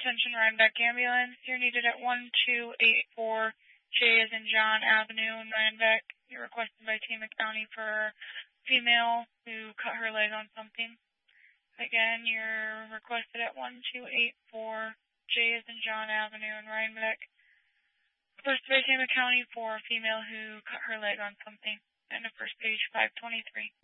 Attention Rhinebeck Ambulance. You're needed at 1284 J as in John Avenue in Rhinebeck. You're requested by Tama County for a female who cut her leg on something. Again, you're requested at 1284 J as in John Avenue in Rhinebeck. Requested by Tama County for a female who cut her leg on something. End of first page 523.